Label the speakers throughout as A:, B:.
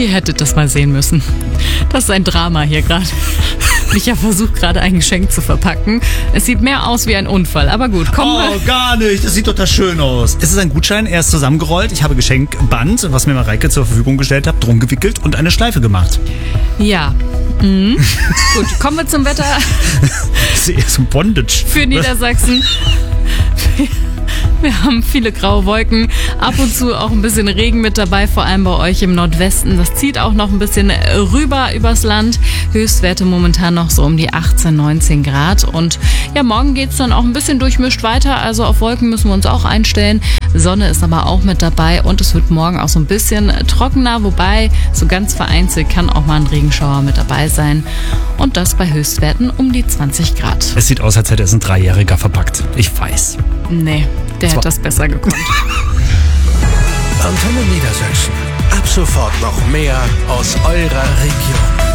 A: Ihr hättet das mal sehen müssen. Das ist ein Drama hier gerade. Micha versucht gerade ein Geschenk zu verpacken. Es sieht mehr aus wie ein Unfall, aber gut, kommen wir.
B: Oh, gar nicht. Das sieht total schön aus. Es ist ein Gutschein, er ist zusammengerollt. Ich habe Geschenkband, was mir Mareike zur Verfügung gestellt hat, drum gewickelt und eine Schleife gemacht.
A: Ja. Gut, kommen wir zum Wetter.
B: Das ist eher so ein Bondage.
A: Für Niedersachsen. Wir haben viele graue Wolken, ab und zu auch ein bisschen Regen mit dabei, vor allem bei euch im Nordwesten. Das zieht auch noch ein bisschen rüber übers Land. Höchstwerte momentan noch so um die 18, 19 Grad. Und ja, morgen geht's dann auch ein bisschen durchmischt weiter. Also auf Wolken müssen wir uns auch einstellen. Sonne ist aber auch mit dabei und es wird morgen auch so ein bisschen trockener. Wobei so ganz vereinzelt kann auch mal ein Regenschauer mit dabei sein. Und das bei Höchstwerten um die 20 Grad.
B: Es sieht aus, als hätte es ein Dreijähriger verpackt. Ich weiß.
A: Nee, der hätte das besser gekonnt.
C: Antenne Niedersachsen. Ab sofort noch mehr aus eurer Region.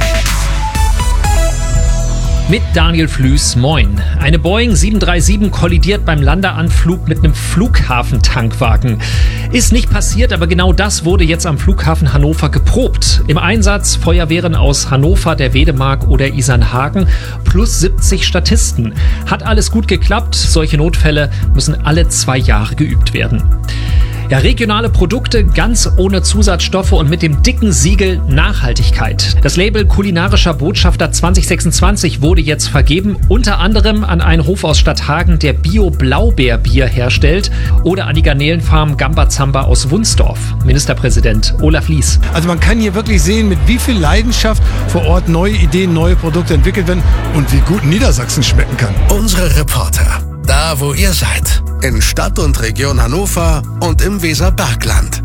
D: Mit Daniel Flüß, moin. Eine Boeing 737 kollidiert beim Landeanflug mit einem Flughafentankwagen. Ist nicht passiert, aber genau das wurde jetzt am Flughafen Hannover geprobt. Im Einsatz Feuerwehren aus Hannover, der Wedemark oder Isernhagen plus 70 Statisten. Hat alles gut geklappt. Solche Notfälle müssen alle 2 Jahre geübt werden. Ja, regionale Produkte ganz ohne Zusatzstoffe und mit dem dicken Siegel Nachhaltigkeit. Das Label Kulinarischer Botschafter 2026 wurde jetzt vergeben, unter anderem an einen Hof aus Stadthagen, der Bio-Blaubeerbier herstellt, oder an die Garnelenfarm Gamba Zamba aus Wunsdorf. Ministerpräsident Olaf Lies.
E: Also man kann hier wirklich sehen, mit wie viel Leidenschaft vor Ort neue Ideen, neue Produkte entwickelt werden und wie gut Niedersachsen schmecken kann.
C: Unsere Reporter, da wo ihr seid. In Stadt und Region Hannover und im Weserbergland.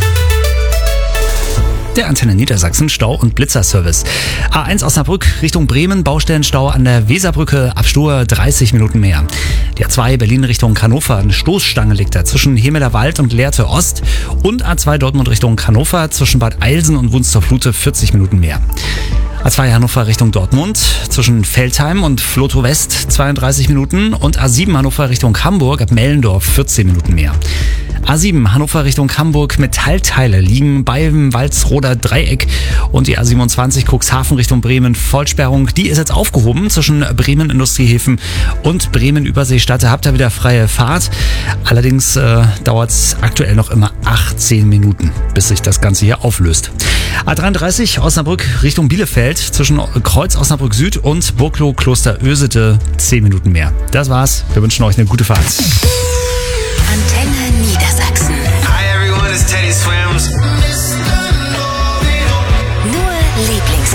B: Der Antenne Niedersachsen Stau- und Blitzerservice. A1 Osnabrück Richtung Bremen, Baustellenstau an der Weserbrücke, ab Stur 30 Minuten mehr. Die A2 Berlin Richtung Hannover, eine Stoßstange liegt da zwischen Hemeler Wald und Lehrte Ost. Und A2 Dortmund Richtung Hannover zwischen Bad Eilsen und Wunstorf-Lute 40 Minuten mehr. A2 Hannover Richtung Dortmund zwischen Veltheim und Flotow West 32 Minuten und A7 Hannover Richtung Hamburg ab Mellendorf 14 Minuten mehr. A7 Hannover Richtung Hamburg, Metallteile liegen beim Walsroder Dreieck und die A27 Cuxhaven Richtung Bremen, Vollsperrung, die ist jetzt aufgehoben zwischen Bremen Industriehäfen und Bremen Überseestadt. Da habt ihr wieder freie Fahrt. Allerdings dauert es aktuell noch immer 18 Minuten, bis sich das Ganze hier auflöst. A33 Osnabrück Richtung Bielefeld zwischen Kreuz Osnabrück Süd und Burgloh Kloster Ösete 10 Minuten mehr. Das war's. Wir wünschen euch eine gute Fahrt.
F: Antenne